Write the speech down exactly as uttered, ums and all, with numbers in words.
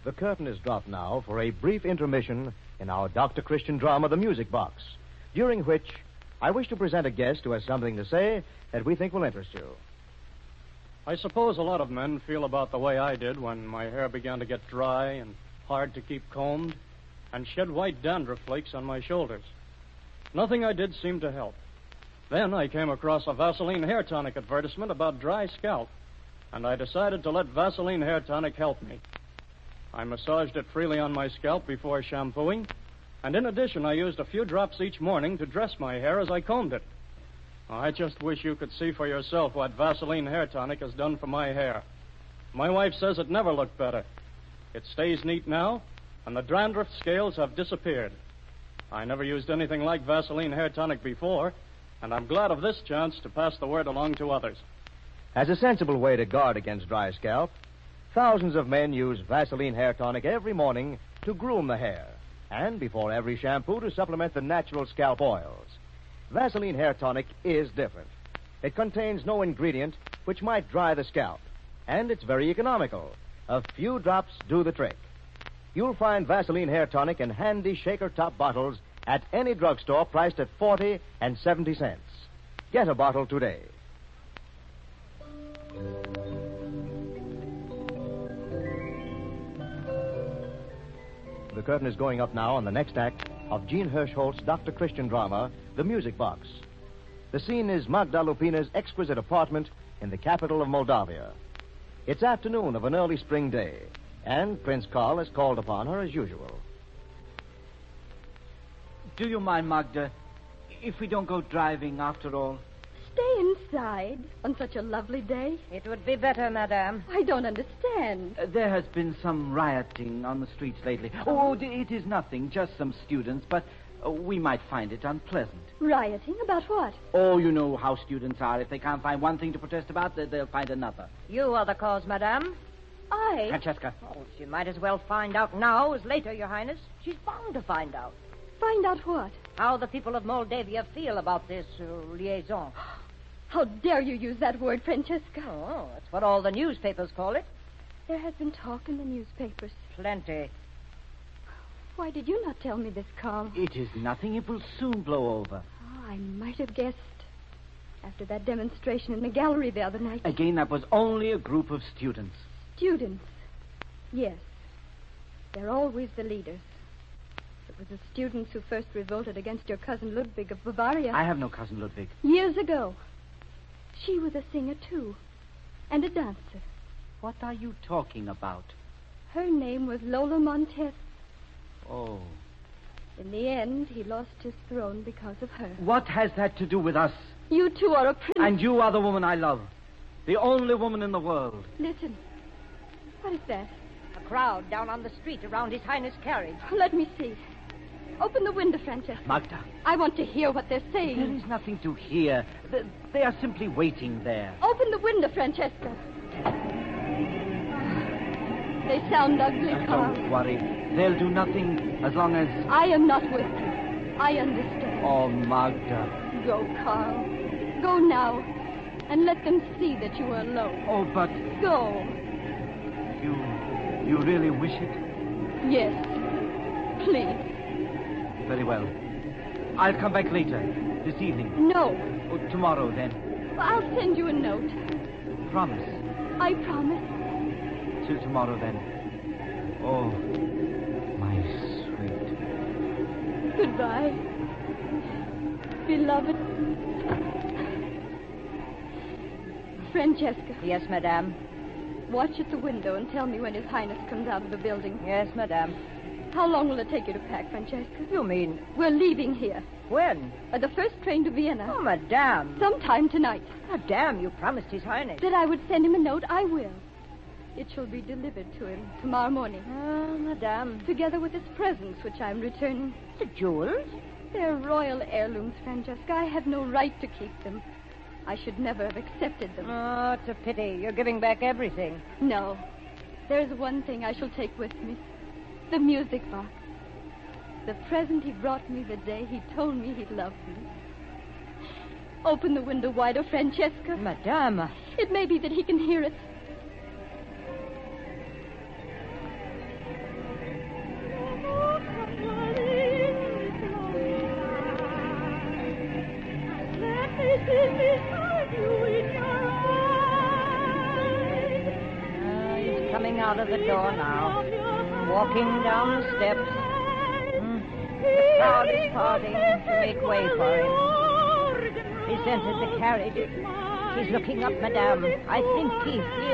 The curtain is dropped now for a brief intermission in our Doctor Christian drama, The Music Box, during which I wish to present a guest who has something to say that we think will interest you. I suppose a lot of men feel about the way I did when my hair began to get dry and hard to keep combed and shed white dandruff flakes on my shoulders. Nothing I did seemed to help. Then I came across a Vaseline hair tonic advertisement about dry scalp, and I decided to let Vaseline hair tonic help me. I massaged it freely on my scalp before shampooing, and in addition, I used a few drops each morning to dress my hair as I combed it. I just wish you could see for yourself what Vaseline hair tonic has done for my hair. My wife says it never looked better. It stays neat now, and the dandruff scales have disappeared. I never used anything like Vaseline hair tonic before, and I'm glad of this chance to pass the word along to others. As a sensible way to guard against dry scalp, thousands of men use Vaseline hair tonic every morning to groom the hair, and before every shampoo to supplement the natural scalp oils. Vaseline hair tonic is different. It contains no ingredient which might dry the scalp, and it's very economical. A few drops do the trick. You'll find Vaseline hair tonic in handy shaker top bottles at any drugstore priced at forty and seventy cents. Get a bottle today. The curtain is going up now on the next act of Jean Hirschholz's Doctor Christian drama, The Music Box. The scene is Magda Lupina's exquisite apartment in the capital of Moldavia. It's afternoon of an early spring day, and Prince Karl has called upon her as usual. Do you mind, Magda, if we don't go driving after all? Stay inside on such a lovely day. It would be better, madame. I don't understand. Uh, there has been some rioting on the streets lately. Oh, it is nothing, just some students, but uh, we might find it unpleasant. Rioting? About what? Oh, you know how students are. If they can't find one thing to protest about, they'll find another. You are the cause, madame. I? Francesca. Oh, she might as well find out now as later, Your Highness. She's bound to find out. Find out what? How the people of Moldavia feel about this uh, liaison. How dare you use that word, Francesca? Oh, that's what all the newspapers call it. There has been talk in the newspapers. Plenty. Why did you not tell me this, Carl? It is nothing. It will soon blow over. Oh, I might have guessed. After that demonstration in the gallery the other night. Again, that was only a group of students. Students? Yes. They're always the leaders. It was the students who first revolted against your cousin Ludwig of Bavaria. I have no cousin Ludwig. Years ago. She was a singer, too. And a dancer. What are you talking about? Her name was Lola Montez. Oh. In the end, he lost his throne because of her. What has that to do with us? You two are a prince. And you are the woman I love. The only woman in the world. Listen. What is that? A crowd down on the street around His Highness' carriage. Let me see. Open the window, Francesca. Magda. I want to hear what they're saying. There is nothing to hear. They, they are simply waiting there. Open the window, Francesca. They sound ugly, Uh, Carl. don't worry. They'll do nothing as long as... I am not with you. I understand. Oh, Magda. Go, Carl. Go now. And let them see that you are alone. Oh, but... Go. You... You really wish it? Yes. Please. Very well. I'll come back later. This evening. No. Oh, tomorrow, then. I'll send you a note. Promise. I promise. Till tomorrow, then. Oh, my sweet. Goodbye. Beloved. Francesca. Yes, madame. Watch at the window and tell me when His Highness comes out of the building. Yes, madame. How long will it take you to pack, Francesca? You mean... We're leaving here. When? By the first train to Vienna. Oh, madame. Sometime tonight. Madame, you promised His Highness. That I would send him a note. I will. It shall be delivered to him tomorrow morning. Ah, madame. Together with his presents, which I'm returning. The jewels? They're royal heirlooms, Francesca. I have no right to keep them. I should never have accepted them. Oh, it's a pity. You're giving back everything. No. There's one thing I shall take with me. The music box. The present he brought me the day he told me he loved me. Open the window wider, Francesca. Madame. It may be that he can hear it. Uh, he's coming out of the door now, walking down the steps. Hmm. The crowd is parting to make way for him. He's entered the carriage. He's looking up, madame. I think he hears.